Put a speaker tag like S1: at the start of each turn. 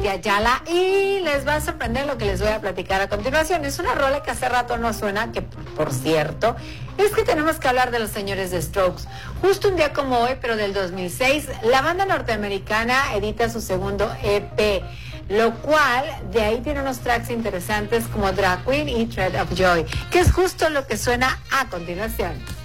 S1: Cintia Ayala y les va a sorprender lo que les voy a platicar a continuación. Es una rola que hace rato no suena, que por cierto, es que tenemos que hablar de los señores de Strokes. Justo un día como hoy, pero del 2006, la banda norteamericana edita su segundo EP, lo cual de ahí tiene unos tracks interesantes como Drag Queen y Thread of Joy, que es justo lo que suena a continuación.